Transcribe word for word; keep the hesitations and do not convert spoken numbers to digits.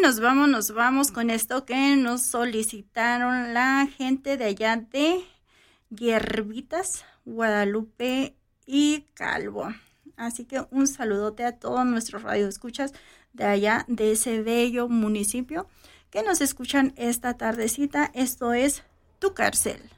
nos vamos, nos vamos con esto que nos solicitaron la gente de allá de Hierbitas, Guadalupe y Calvo. Así que un saludote a todos nuestros radioescuchas de allá, de ese bello municipio, que nos escuchan esta tardecita. Esto es Tu Cárcel.